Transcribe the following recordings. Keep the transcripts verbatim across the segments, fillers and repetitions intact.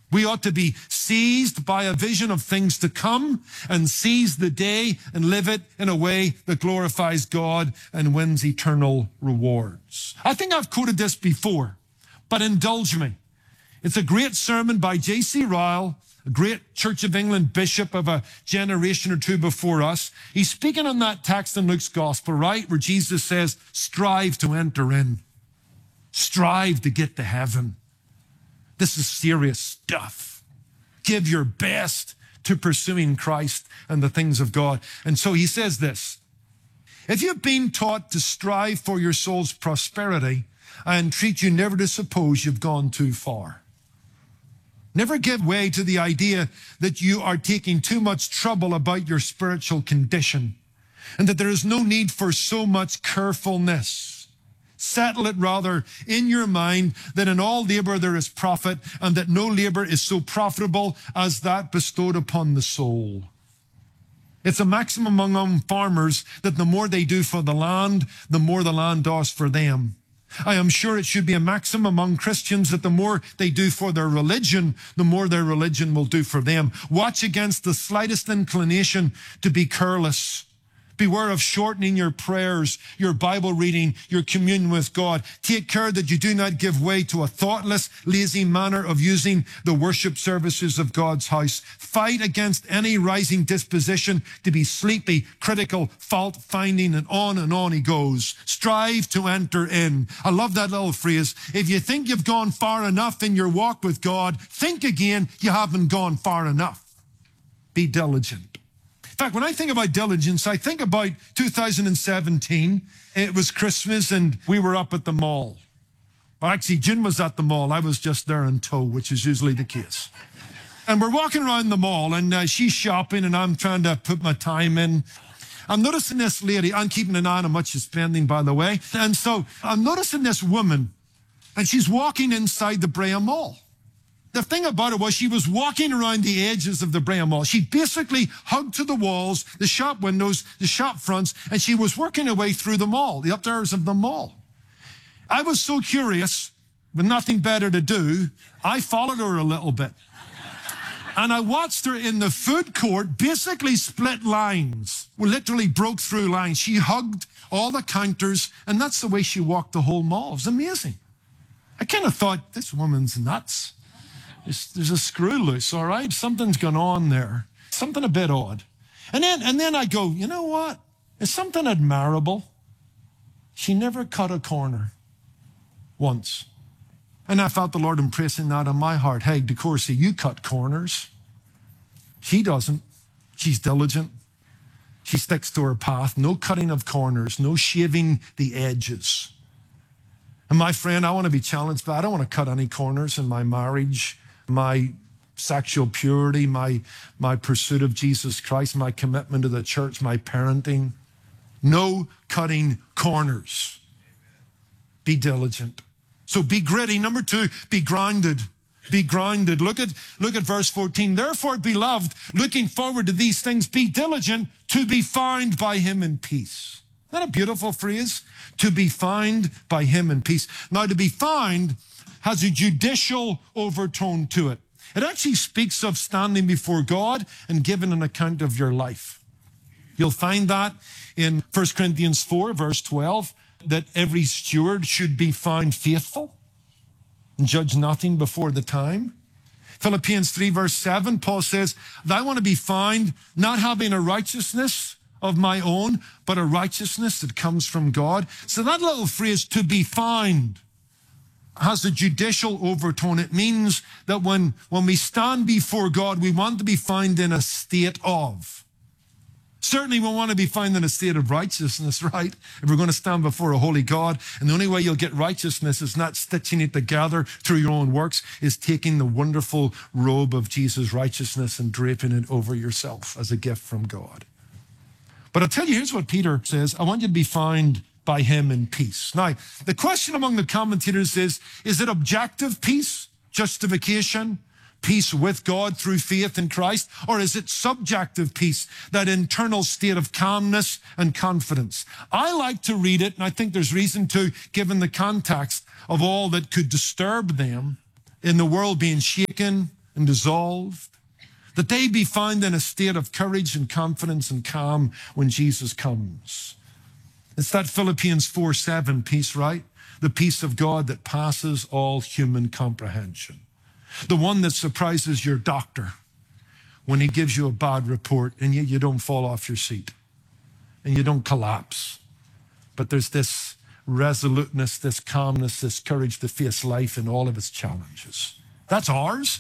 We ought to be seized by a vision of things to come and seize the day and live it in a way that glorifies God and wins eternal rewards. I think I've quoted this before, but indulge me. It's a great sermon by J C Ryle, a great Church of England bishop of a generation or two before us. He's speaking on that text in Luke's gospel, right, where Jesus says, strive to enter in. Strive to get to heaven. This is serious stuff. Give your best to pursuing Christ and the things of God. And so he says this, if you've been taught to strive for your soul's prosperity, I entreat you never to suppose you've gone too far. Never give way to the idea that you are taking too much trouble about your spiritual condition and that there is no need for so much carefulness. Settle it rather in your mind that in all labor there is profit, and that no labor is so profitable as that bestowed upon the soul. It's a maxim among farmers that the more they do for the land, the more the land does for them. I am sure it should be a maxim among Christians that the more they do for their religion, the more their religion will do for them. Watch against the slightest inclination to be careless. Beware of shortening your prayers, your Bible reading, your communion with God. Take care that you do not give way to a thoughtless, lazy manner of using the worship services of God's house. Fight against any rising disposition to be sleepy, critical, fault-finding, and on and on he goes. Strive to enter in. I love that little phrase. If you think you've gone far enough in your walk with God, think again, you haven't gone far enough. Be diligent. In fact, when I think about diligence, I think about two thousand seventeen. It was Christmas and we were up at the mall. Well, actually, June was at the mall. I was just there in tow, which is usually the case. And we're walking around the mall and uh, she's shopping and I'm trying to put my time in. I'm noticing this lady. I'm keeping an eye on how much she's spending, by the way. And so I'm noticing this woman and she's walking inside the Brea Mall. The thing about it was she was walking around the edges of the Brea Mall. She basically hugged to the walls, the shop windows, the shop fronts, and she was working her way through the mall, the upstairs of the mall. I was so curious, with nothing better to do, I followed her a little bit. And I watched her in the food court basically split lines. We literally broke through lines. She hugged all the counters, and that's the way she walked the whole mall. It was amazing. I kind of thought, this woman's nuts. There's, there's a screw loose, all right? Something's gone on there. Something a bit odd. And then, and then I go, you know what? It's something admirable. She never cut a corner once. And I felt the Lord impressing that on my heart. Hey, DeCourcy, you cut corners. She doesn't. She's diligent. She sticks to her path. No cutting of corners. No shaving the edges. And my friend, I want to be challenged, but I don't want to cut any corners in my marriage, my sexual purity, my, my pursuit of Jesus Christ, my commitment to the church, my parenting. No cutting corners. Be diligent. So be gritty. Number two, be grounded. Be grounded. Look at, look at verse fourteen. Therefore, beloved, looking forward to these things, be diligent to be found by him in peace. Isn't that a beautiful phrase? To be found by him in peace. Now, to be found has a judicial overtone to it. It actually speaks of standing before God and giving an account of your life. You'll find that in First Corinthians four, verse twelve, that every steward should be found faithful and judge nothing before the time. Philippians three, verse seven, Paul says, I want to be found not having a righteousness of my own, but a righteousness that comes from God. So that little phrase, to be found, has a judicial overtone. It means that when, when we stand before God, we want to be found in a state of. Certainly we want to be found in a state of righteousness, right? If we're going to stand before a holy God, and the only way you'll get righteousness is not stitching it together through your own works, is taking the wonderful robe of Jesus' righteousness and draping it over yourself as a gift from God. But I'll tell you, here's what Peter says. I want you to be found by him in peace. Now, the question among the commentators is, is it objective peace, justification, peace with God through faith in Christ? Or is it subjective peace, that internal state of calmness and confidence? I like to read it, and I think there's reason to, given the context of all that could disturb them in the world being shaken and dissolved, that they be found in a state of courage and confidence and calm when Jesus comes. It's that Philippians four seven peace, right? The peace of God that passes all human comprehension. The one that surprises your doctor when he gives you a bad report and yet you don't fall off your seat and you don't collapse. But there's this resoluteness, this calmness, this courage to face life in all of its challenges. That's ours.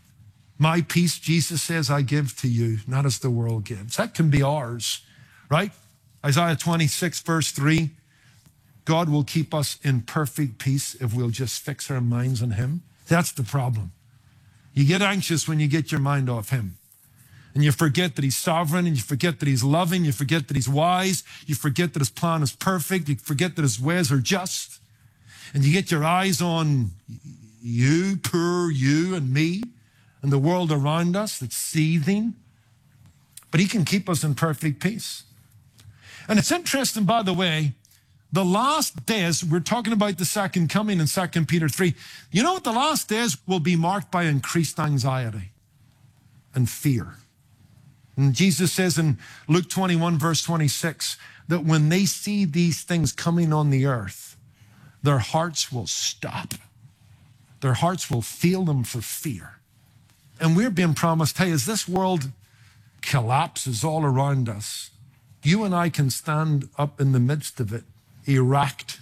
My peace, Jesus says, I give to you, not as the world gives. That can be ours, right? Isaiah twenty-six, verse three, God will keep us in perfect peace if we'll just fix our minds on him. That's the problem. You get anxious when you get your mind off him. And you forget that he's sovereign, and you forget that he's loving, you forget that he's wise, you forget that his plan is perfect, you forget that his ways are just. And you get your eyes on you, poor you and me, and the world around us that's seething. But he can keep us in perfect peace. And it's interesting, by the way, the last days, we're talking about the second coming in Second Peter three. You know what? The last days will be marked by increased anxiety and fear. And Jesus says in Luke twenty-one, verse twenty-six, that when they see these things coming on the earth, their hearts will stop. Their hearts will feel them for fear. And we're being promised, hey, as this world collapses all around us, you and I can stand up in the midst of it, erect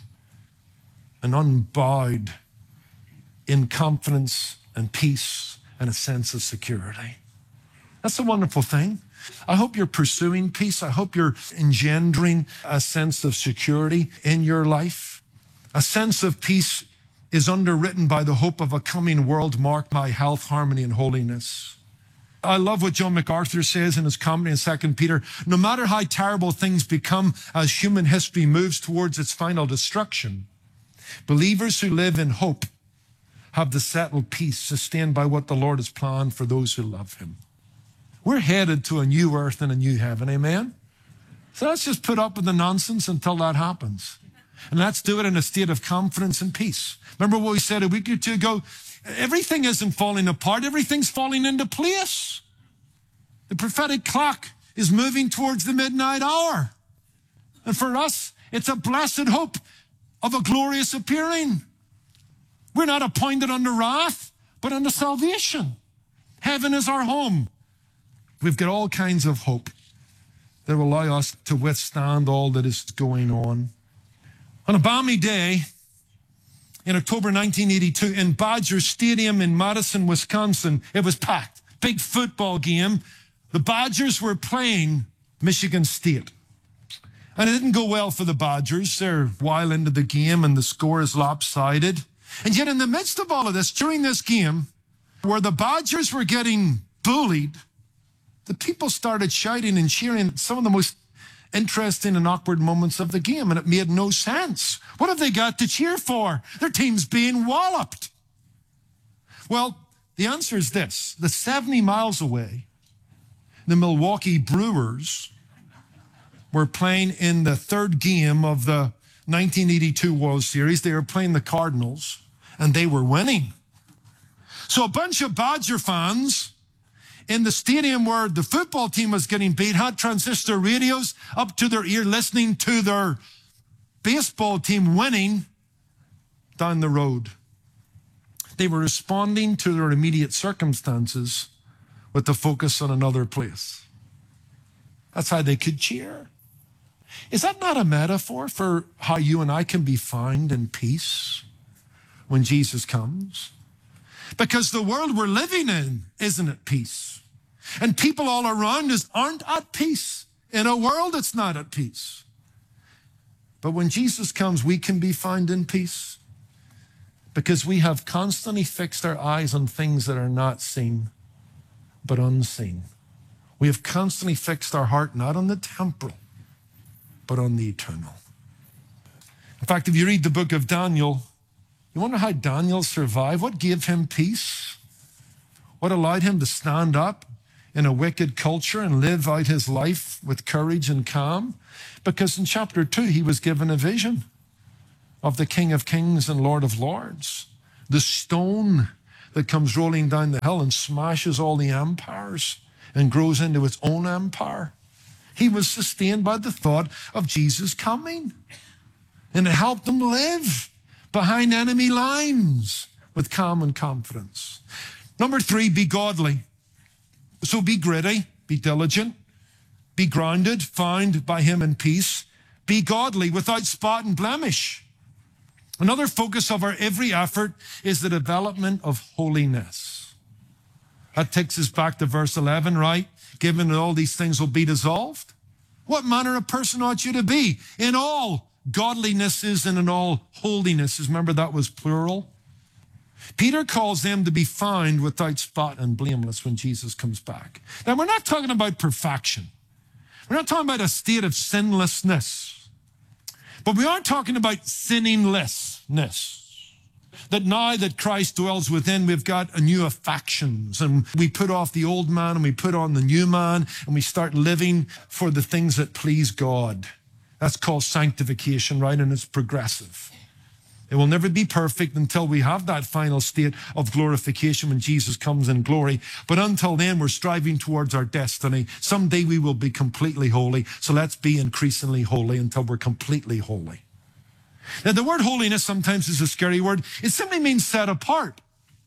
and unbowed in confidence and peace and a sense of security. That's a wonderful thing. I hope you're pursuing peace. I hope you're engendering a sense of security in your life. A sense of peace is underwritten by the hope of a coming world marked by health, harmony, and holiness. I love what John MacArthur says in his commentary in Second Peter. No matter how terrible things become as human history moves towards its final destruction, believers who live in hope have the settled peace sustained by what the Lord has planned for those who love him. We're headed to a new earth and a new heaven, amen? So let's just put up with the nonsense until that happens. And let's do it in a state of confidence and peace. Remember what we said a week or two ago? Everything isn't falling apart. Everything's falling into place. The prophetic clock is moving towards the midnight hour. And for us, it's a blessed hope of a glorious appearing. We're not appointed unto wrath, but unto salvation. Heaven is our home. We've got all kinds of hope that will allow us to withstand all that is going on. On a balmy day in October nineteen eighty-two in Badger Stadium in Madison, Wisconsin, it was packed. Big football game. The Badgers were playing Michigan State. And it didn't go well for the Badgers. They're a while into the game and the score is lopsided. And yet in the midst of all of this, during this game, where the Badgers were getting bullied, the people started shouting and cheering some of the most interesting and awkward moments of the game, and it made no sense. What have they got to cheer for? Their team's being walloped. Well, the answer is this. The seventy miles away, the Milwaukee Brewers were playing in the third game of the nineteen eighty-two World Series. They were playing the Cardinals, and they were winning. So a bunch of Badger fans in the stadium where the football team was getting beat had transistor radios up to their ear listening to their baseball team winning down the road. They were responding to their immediate circumstances with the focus on another place. That's how they could cheer. Is that not a metaphor for how you and I can be found in peace when Jesus comes? Because the world we're living in isn't at peace. And people all around us aren't at peace in a world that's not at peace. But when Jesus comes, we can be found in peace because we have constantly fixed our eyes on things that are not seen, but unseen. We have constantly fixed our heart not on the temporal, but on the eternal. In fact, if you read the book of Daniel, you wonder how Daniel survived. What gave him peace? What allowed him to stand up in a wicked culture and live out his life with courage and calm? Because in chapter two, he was given a vision of the King of Kings and Lord of Lords. The stone that comes rolling down the hill and smashes all the empires and grows into its own empire. He was sustained by the thought of Jesus coming. And it helped him live behind enemy lines with calm and confidence. Number three, be godly. So be gritty, be diligent, be grounded, found by him in peace. Be godly without spot and blemish. Another focus of our every effort is the development of holiness. That takes us back to verse eleven, right? Given that all these things will be dissolved. What manner of person ought you to be? In all godlinesses and in all holinesses. Remember, that was plural. Peter calls them to be found without spot and blameless when Jesus comes back. Now, we're not talking about perfection. We're not talking about a state of sinlessness. But we are talking about sinninglessness. That now that Christ dwells within, we've got a new affections, and we put off the old man and we put on the new man, and we start living for the things that please God. That's called sanctification, right? And it's progressive. It will never be perfect until we have that final state of glorification when Jesus comes in glory. But until then, we're striving towards our destiny. Someday we will be completely holy. So let's be increasingly holy until we're completely holy. Now, the word holiness sometimes is a scary word. It simply means set apart.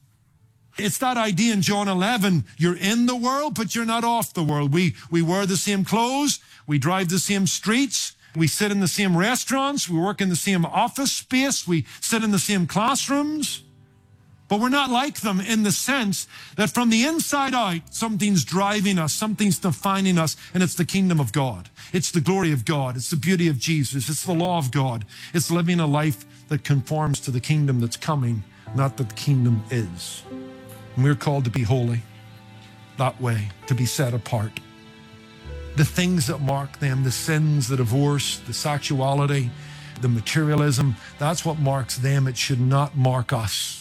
It's that idea in John eleven, you're in the world, but you're not off the world. We, we wear the same clothes. We drive the same streets. We sit in the same restaurants. We work in the same office space. We sit in the same classrooms. But we're not like them in the sense that from the inside out, something's driving us, something's defining us, and it's the kingdom of God. It's the glory of God. It's the beauty of Jesus. It's the law of God. It's living a life that conforms to the kingdom that's coming, not that the kingdom is. And we're called to be holy that way, to be set apart. The things that mark them, the sins, the divorce, the sexuality, the materialism, that's what marks them. It should not mark us.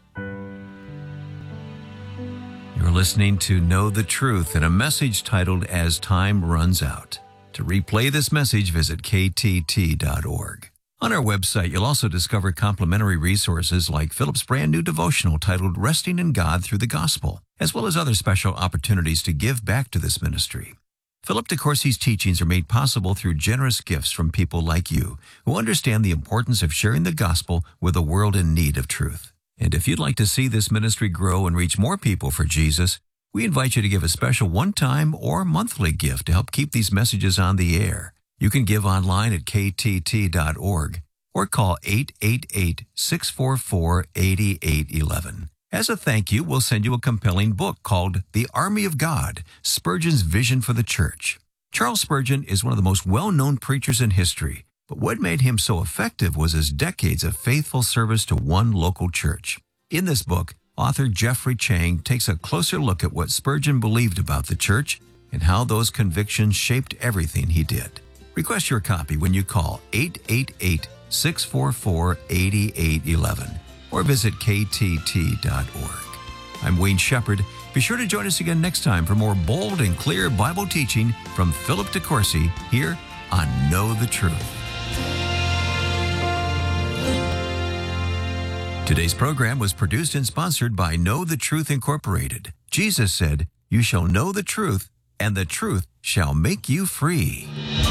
You're listening to Know the Truth in a message titled As Time Runs Out. To replay this message, visit K T T dot org. On our website, you'll also discover complimentary resources like Philip's brand new devotional titled Resting in God Through the Gospel, as well as other special opportunities to give back to this ministry. Philip DeCourcy's teachings are made possible through generous gifts from people like you who understand the importance of sharing the gospel with a world in need of truth. And if you'd like to see this ministry grow and reach more people for Jesus, we invite you to give a special one-time or monthly gift to help keep these messages on the air. You can give online at K T T dot org or call eight eight eight, six four four, eight eight one one. As a thank you, we'll send you a compelling book called The Army of God, Spurgeon's Vision for the Church. Charles Spurgeon is one of the most well-known preachers in history, but what made him so effective was his decades of faithful service to one local church. In this book, author Jeffrey Chang takes a closer look at what Spurgeon believed about the church and how those convictions shaped everything he did. Request your copy when you call eight eight eight, six four four, eight eight one one. Or visit K T T dot org. I'm Wayne Shepherd. Be sure to join us again next time for more bold and clear Bible teaching from Philip DeCourcy here on Know the Truth. Today's program was produced and sponsored by Know the Truth Incorporated. Jesus said, "You shall know the truth, and the truth shall make you free."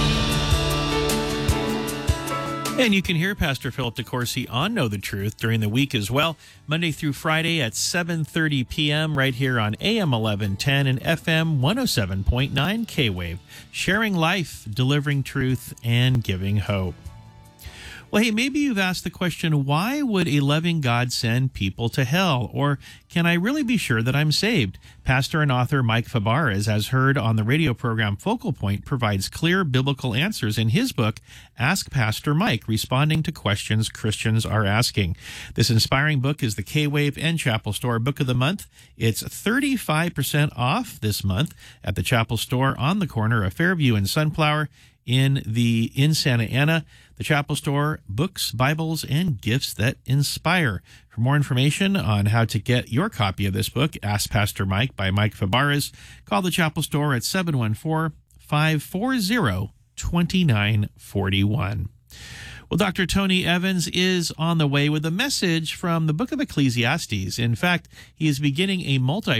And you can hear Pastor Philip DeCourcy on Know the Truth during the week as well, Monday through Friday at seven thirty p.m. right here on A M eleven ten and F M one oh seven point nine K-Wave, sharing life, delivering truth, and giving hope. Well, hey, maybe you've asked the question, why would a loving God send people to hell? Or can I really be sure that I'm saved? Pastor and author Mike Fabarez, as heard on the radio program Focal Point, provides clear biblical answers in his book, Ask Pastor Mike, responding to questions Christians are asking. This inspiring book is the K-Wave and Chapel Store Book of the Month. It's thirty-five percent off this month at the Chapel Store on the corner of Fairview and Sunflower in the in Santa Ana. The Chapel Store, books, Bibles, and gifts that inspire. For more information on how to get your copy of this book, Ask Pastor Mike by Mike Fabarez, call the Chapel Store at seven one four, five four zero, two nine four one. Well, Doctor Tony Evans is on the way with a message from the book of Ecclesiastes. In fact, he is beginning a multi